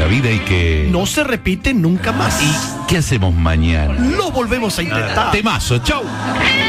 la vida y que... no se repite nunca más. ¿Y qué hacemos mañana? Lo volvemos a intentar. Temazo, chau.